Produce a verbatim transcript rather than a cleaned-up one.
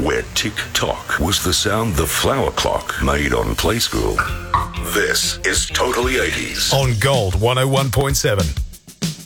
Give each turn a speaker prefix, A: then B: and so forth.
A: where tick-tock was the sound the flower clock made on Play School. This is Totally eighties.
B: On Gold one oh one point seven.